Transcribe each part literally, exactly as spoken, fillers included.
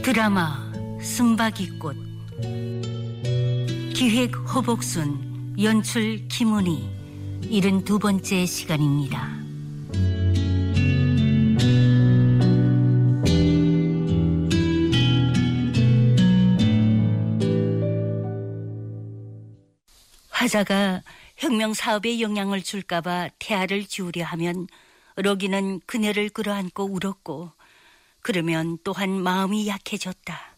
드라마 쓴바귀꽃, 기획 허복순, 연출 김은희, 칠십이 번째 시간입니다. 화자가 혁명 사업에 영향을 줄까봐 태아를 지우려 하면 럭이는 그녀를 끌어안고 울었고, 그러면 또한 마음이 약해졌다.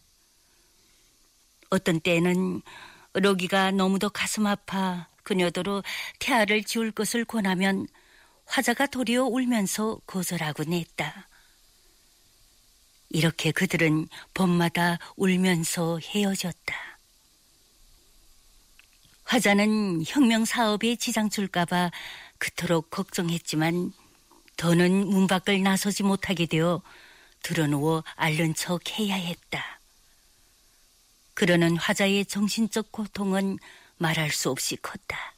어떤 때는 럭이가 너무도 가슴 아파 그녀더러 태아를 지울 것을 권하면 화자가 도리어 울면서 거절하곤 했다. 이렇게 그들은 봄마다 울면서 헤어졌다. 화자는 혁명 사업에 지장 줄까봐 그토록 걱정했지만 더는 문 밖을 나서지 못하게 되어 드러누워 앓는 척 해야 했다. 그러는 화자의 정신적 고통은 말할 수 없이 컸다.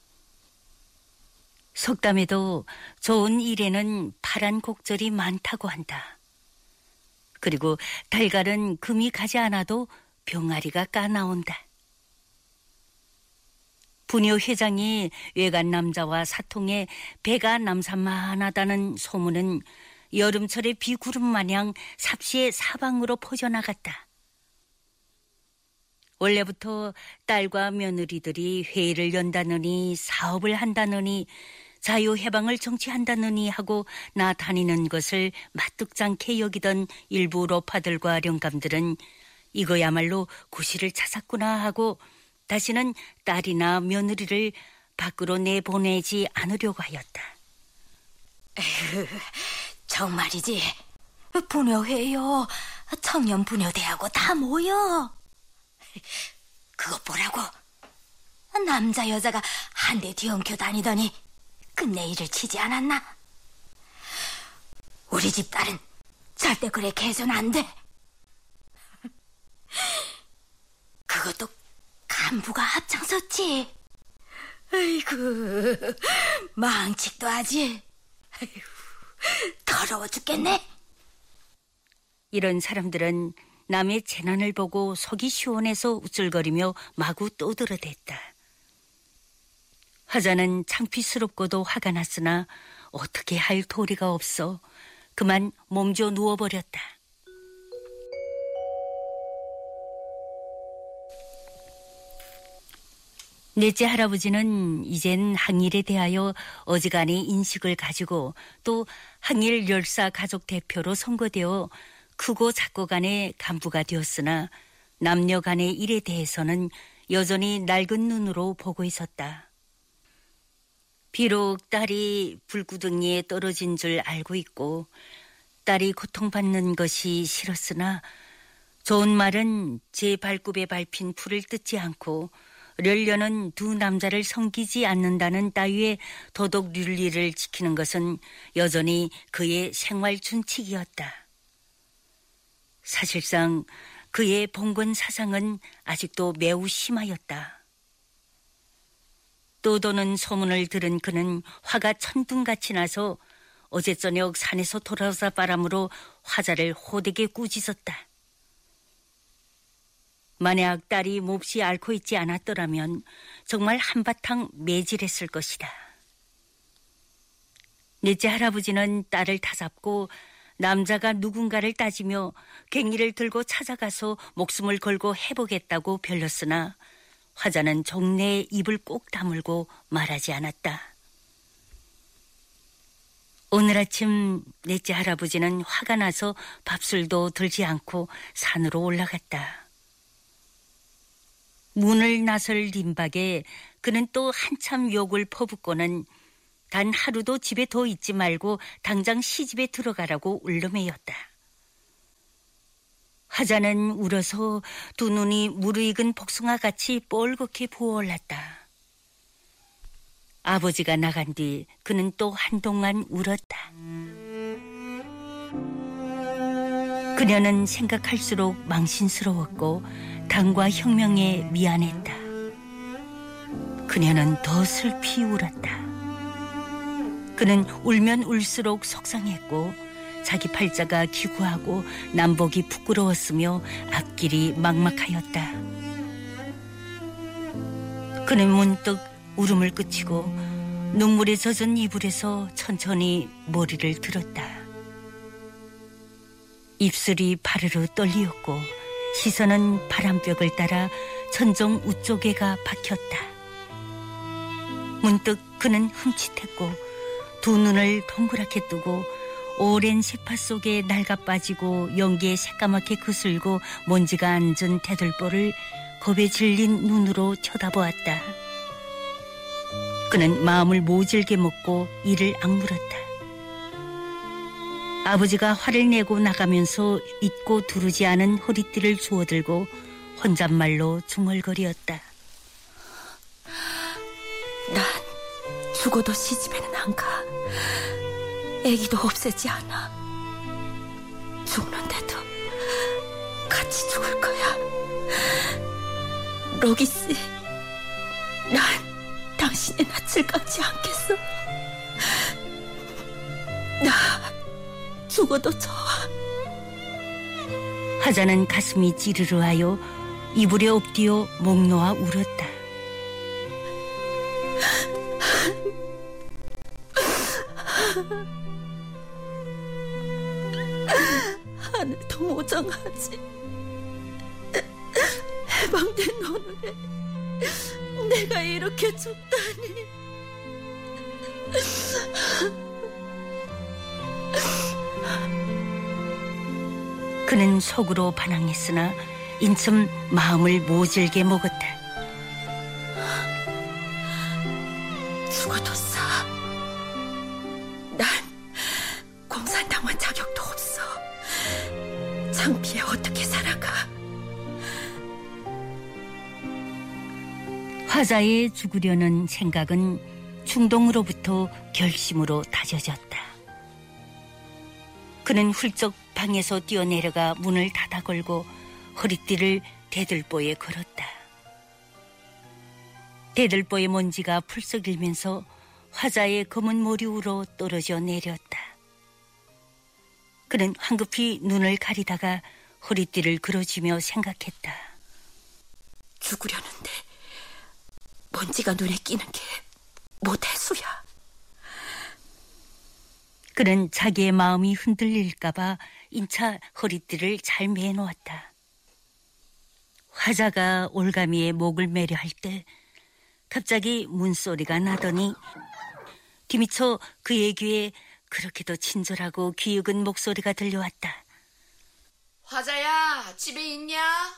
속담에도 좋은 일에는 파란 곡절이 많다고 한다. 그리고 달걀은 금이 가지 않아도 병아리가 까나온다. 부녀 회장이 외간 남자와 사통에 배가 남산만하다는 소문은 여름철의 비구름 마냥 삽시의 사방으로 퍼져나갔다. 원래부터 딸과 며느리들이 회의를 연다느니 사업을 한다느니 자유해방을 정치한다느니 하고 나 다니는 것을 마뜩잖게 여기던 일부 로파들과 영감들은 이거야말로 구실을 찾았구나 하고 다시는 딸이나 며느리를 밖으로 내보내지 않으려고 하였다. 에휴, 정말이지. 부녀회요, 청년 부녀대하고 다 모여. 그것 보라고. 남자 여자가 한데 뒤엉켜 다니더니 끝내 일을 치지 않았나? 우리 집 딸은 절대 그래 개선 안 돼. 그것도 간부가 앞장섰지. 아이고, 망측도 하지. 아이고, 더러워 죽겠네. 이런 사람들은 남의 재난을 보고 속이 시원해서 우쭐거리며 마구 떠들어댔다. 화자는 창피스럽고도 화가 났으나 어떻게 할 도리가 없어 그만 몸져 누워버렸다. 넷째 할아버지는 이젠 항일에 대하여 어지간히 인식을 가지고 또 항일 열사 가족 대표로 선거되어 크고 작고 간의 간부가 되었으나 남녀 간의 일에 대해서는 여전히 낡은 눈으로 보고 있었다. 비록 딸이 불구덩이에 떨어진 줄 알고 있고 딸이 고통받는 것이 싫었으나 좋은 말은 제 발굽에 밟힌 풀을 뜯지 않고 려려는 두 남자를 섬기지 않는다는 따위의 도덕 윤리를 지키는 것은 여전히 그의 생활 준칙이었다. 사실상 그의 봉건 사상은 아직도 매우 심하였다. 떠도는 소문을 들은 그는 화가 천둥같이 나서 어제 저녁 산에서 돌아오자 바람으로 화자를 호되게 꾸짖었다. 만약 딸이 몹시 앓고 있지 않았더라면 정말 한바탕 매질했을 것이다. 넷째 할아버지는 딸을 다잡고 남자가 누군가를 따지며 괭이를 들고 찾아가서 목숨을 걸고 해보겠다고 별렀으나 화자는 종래에 입을 꼭 다물고 말하지 않았다. 오늘 아침 넷째 할아버지는 화가 나서 밥술도 들지 않고 산으로 올라갔다. 문을 나설 림박에 그는 또 한참 욕을 퍼붓고는 단 하루도 집에 더 있지 말고 당장 시집에 들어가라고 울름해였다. 화자는 울어서 두 눈이 무르익은 복숭아같이 뻘겋게 부어올랐다. 아버지가 나간 뒤 그는 또 한동안 울었다. 그녀는 생각할수록 망신스러웠고 당과 혁명에 미안했다. 그녀는 더 슬피 울었다. 그는 울면 울수록 속상했고 자기 팔자가 기구하고 남복이 부끄러웠으며 앞길이 막막하였다. 그는 문득 울음을 그치고 눈물에 젖은 이불에서 천천히 머리를 들었다. 입술이 바르르 떨리었고 시선은 바람벽을 따라 천정 우쪽에가 박혔다. 문득 그는 흠칫했고 두 눈을 동그랗게 뜨고 오랜 세파 속에 낡아 빠지고 연기에 새까맣게 그슬고 먼지가 앉은 대들보를 겁에 질린 눈으로 쳐다보았다. 그는 마음을 모질게 먹고 이를 악물었다. 아버지가 화를 내고 나가면서 잊고 두르지 않은 허리띠를 주워들고 혼잣말로 중얼거리었다. 난 죽어도 시집에는 안 가. 애기도 없애지 않아. 죽는데도 같이 죽을 거야. 로기씨, 난 당신의 낯을 감지 않겠어. 나 죽어도 좋아. 화자는 가슴이 찌르르하여 이불에 엎드려 목 놓아 울었다. 하늘도 모정하지. 해방된 오늘에 내가 이렇게 죽다니. 그는 속으로 반항했으나 인참 마음을 모질게 먹었다. 죽어도 싸. 난 공산당원 자격도 없어. 창피해 어떻게 살아가. 화자의 죽으려는 생각은 충동으로부터 결심으로 다져졌다. 그는 훌쩍 방에서 뛰어내려가 문을 닫아 걸고 허리띠를 대들보에 걸었다. 대들보의 먼지가 풀썩 일면서 화자의 검은 머리 위로 떨어져 내렸다. 그는 황급히 눈을 가리다가 허리띠를 그어쥐며 생각했다. 죽으려는데 먼지가 눈에 끼는 게 뭐 대수야. 그는 자기의 마음이 흔들릴까봐 인차 허리띠를 잘 매놓았다. 화자가 올가미에 목을 매려 할 때 갑자기 문소리가 나더니 뒤미쳐 그의 귀에 그렇게도 친절하고 귀익은 목소리가 들려왔다. 화자야, 집에 있냐?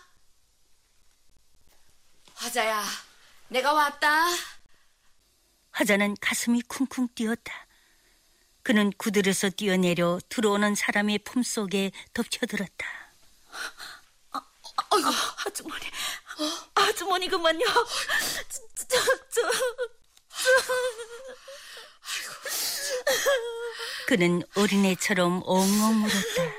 화자야, 내가 왔다. 화자는 가슴이 쿵쿵 뛰었다. 그는 구들에서 뛰어내려 들어오는 사람의 품속에 덮쳐들었다. 아, 어이구, 아주머니. 어? 아주머니 그만요. 저, 저, 저, 저. 그는 어린애처럼 엉엉 울었다.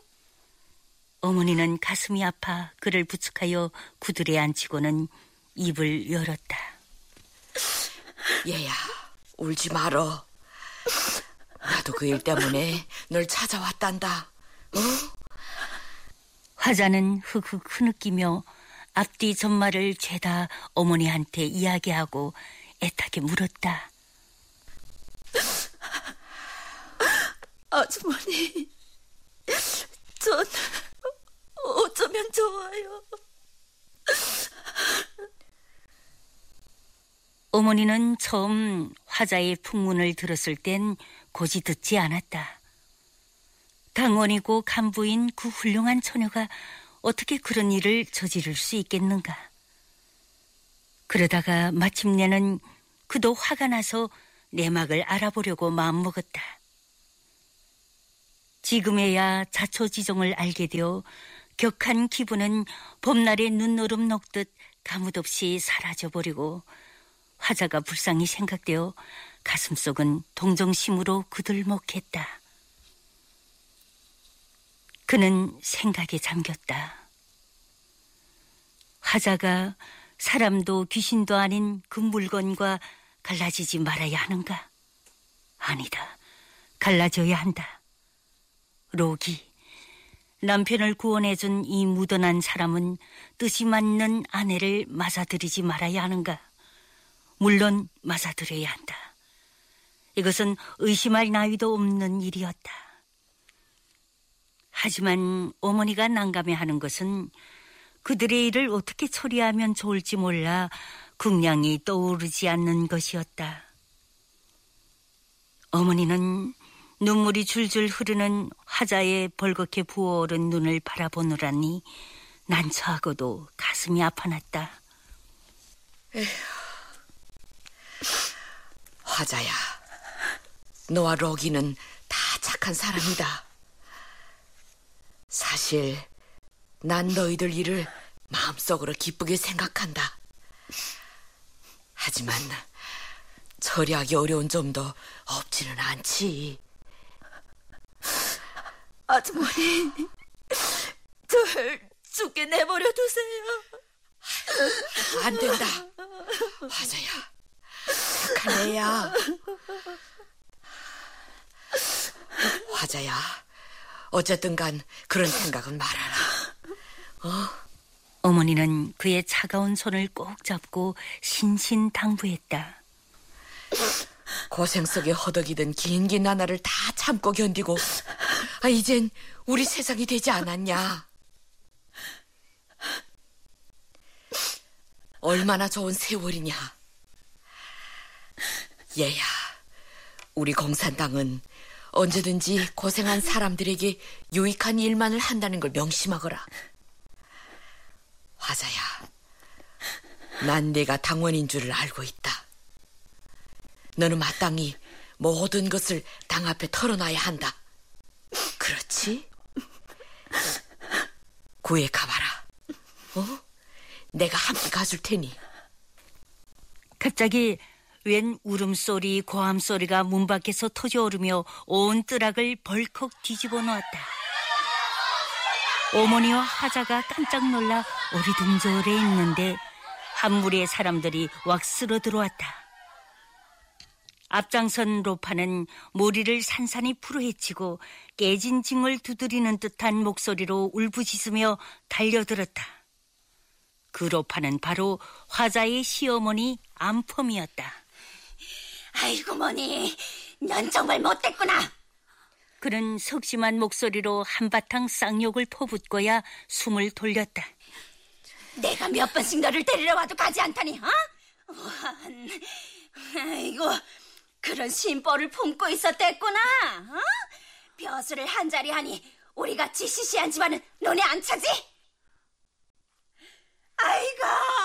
어머니는 가슴이 아파 그를 부축하여 구들에 앉히고는 입을 열었다. 얘야, 울지 말어. 나도 그 일 때문에 널 찾아왔단다. 어? 화자는 흑흑 흐느끼며 앞뒤 전말을 죄다 어머니한테 이야기하고 애타게 물었다. 아주머니, 전 어쩌면 좋아요. 어머니는 처음 화자의 풍문을 들었을 땐 고지 듣지 않았다. 당원이고 간부인 그 훌륭한 처녀가 어떻게 그런 일을 저지를 수 있겠는가. 그러다가 마침내는 그도 화가 나서 내막을 알아보려고 마음먹었다. 지금에야 자초지종을 알게 되어 격한 기분은 봄날의 눈노름 녹듯 가뭇없이 사라져버리고 화자가 불쌍히 생각되어 가슴속은 동정심으로 그들먹했다. 그는 생각에 잠겼다. 화자가 사람도 귀신도 아닌 그 물건과 갈라지지 말아야 하는가? 아니다. 갈라져야 한다. 로기, 남편을 구원해준 이 무던한 사람은 뜻이 맞는 아내를 맞아들이지 말아야 하는가? 물론 맞아들여야 한다. 이것은 의심할 나위도 없는 일이었다. 하지만 어머니가 난감해하는 것은 그들의 일을 어떻게 처리하면 좋을지 몰라 국량이 떠오르지 않는 것이었다. 어머니는 눈물이 줄줄 흐르는 화자에 벌겋게 부어오른 눈을 바라보느라니 난처하고도 가슴이 아파났다. 에휴, 화자야, 너와 로기는 다 착한 사람이다. 사실 난 너희들 일을 마음속으로 기쁘게 생각한다. 하지만 처리하기 어려운 점도 없지는 않지. 아주머니, 절 죽게 내버려 두세요. 안 된다. 화자야, 착한 애야. 화자야, 어쨌든 간 그런 생각은 말아라. 어? 어머니는 그의 차가운 손을 꼭 잡고 신신당부했다. 고생 속에 허덕이던 긴긴 나날을 다 참고 견디고 아, 이젠 우리 세상이 되지 않았냐. 얼마나 좋은 세월이냐. 얘야, 우리 공산당은 언제든지 고생한 사람들에게 유익한 일만을 한다는 걸 명심하거라. 화자야, 난 네가 당원인 줄을 알고 있다. 너는 마땅히 모든 것을 당 앞에 털어놔야 한다. 그렇지? 구에 가봐라. 어? 내가 함께 가줄 테니. 갑자기 웬 울음소리, 고함소리가 문 밖에서 터져오르며 온 뜨락을 벌컥 뒤집어 놓았다. 어머니와 화자가 깜짝 놀라 어리둥절해 있는데 한 무리의 사람들이 왁스러 들어왔다. 앞장선 로파는 머리를 산산이 풀어헤치고 깨진 징을 두드리는 듯한 목소리로 울부짖으며 달려들었다. 그 로파는 바로 화자의 시어머니 안펌이었다. 아이고 머니, 넌 정말 못됐구나. 그는 석심한 목소리로 한바탕 쌍욕을 퍼붓고야 숨을 돌렸다. 내가 몇 번씩 너를 데리러 와도 가지 않다니, 어? 원, 아이고, 그런 심보를 품고 있었댔구나. 어? 벼슬을 한 자리 하니 우리같이 시시한 집안은 눈에 안 차지? 아이고,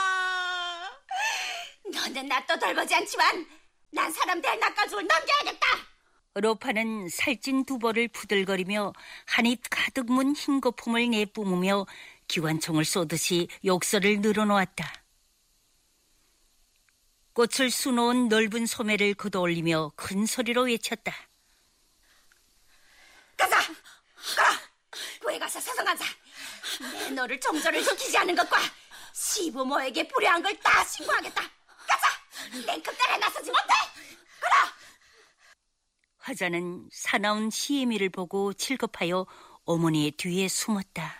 너는 나 또 돌보지 않지만 난 사람 될 나까지를 넘겨야겠다. 로파는 살찐 두벌을 푸들거리며 한 입 가득 문 흰 거품을 내뿜으며 기관총을 쏘듯이 욕설을 늘어놓았다. 꽃을 수놓은 넓은 소매를 걷어올리며 큰 소리로 외쳤다. 가자! 가라! 구에 가서 사성하자. 내 너를 정절을 지키지 않은 것과 시부모에게 불효한 걸 다 신고하겠다. 가자! 냉큼 따라 나서지 못해! 가라! 화자는 사나운 시애미를 보고 칠급하여 어머니의 뒤에 숨었다.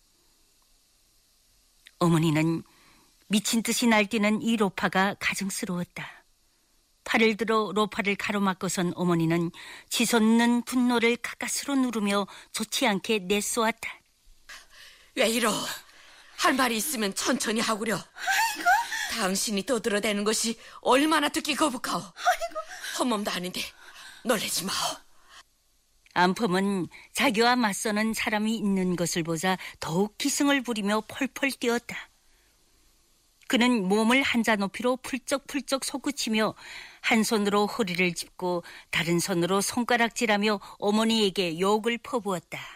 어머니는 미친 듯이 날뛰는 이 로파가 가증스러웠다. 팔을 들어 로파를 가로막고선 어머니는 치솟는 분노를 가까스로 누르며 좋지 않게 내쏘았다. 왜 이러? 할 말이 있으면 천천히 하구려. 아이고. 당신이 떠들어대는 것이 얼마나 듣기 거북하오. 아이고. 헛몸도 아닌데 놀라지 마오. 안펌은 자기와 맞서는 사람이 있는 것을 보자 더욱 기승을 부리며 펄펄 뛰었다. 그는 몸을 한자 높이로 풀쩍풀쩍 솟구치며 한 손으로 허리를 짚고 다른 손으로 손가락질하며 어머니에게 욕을 퍼부었다.